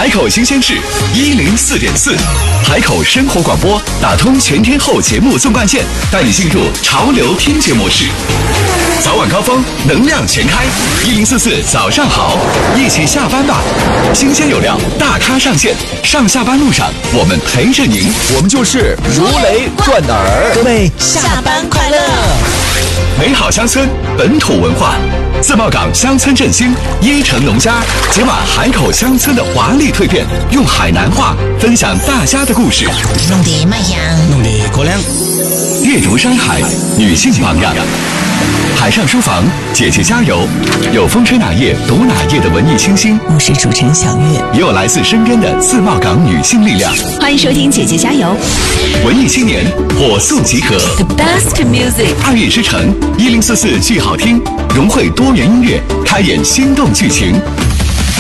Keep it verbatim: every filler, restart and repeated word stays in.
海口新鲜事一零四点四，海口生活广播打通全天候节目纵贯线，带你进入潮流听觉模式。早晚高峰，能量全开，一零四四早上好，一起下班吧。新鲜有料，大咖上线，上下班路上我们陪着您， 我们就是如雷贯耳。 各位下班快乐！ 美好乡村，本土文化。自贸港乡村振兴，椰城农家解码海口乡村的华丽蜕变，用海南话分享大家的故事， 弄得卖香， 弄得过凉。 阅读山海，女性榜样。海上书房，姐姐加油！有风吹哪页读哪页的文艺清新， 我是主持人小月， 也有来自身边的自贸港女性力量。 欢迎收听姐姐加油！ 文艺青年火速集合 ，The best music， 爱乐之城一零四四剧好听，融汇多元音乐，开演心动剧情。